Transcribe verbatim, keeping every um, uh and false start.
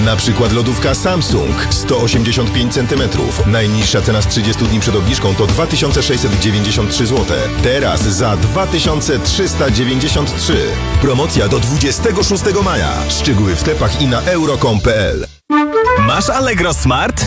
Na przykład lodówka Samsung sto osiemdziesiąt pięć centymetrów. Najniższa cena z trzydziestu dni przed obniżką to dwa tysiące sześćset dziewięćdziesiąt trzy złote. Teraz za dwa tysiące trzysta dziewięćdziesiąt trzy. Promocja do dwudziestego szóstego maja. Szczegóły w sklepach i na euro kropka com kropka p l. Masz Allegro Smart?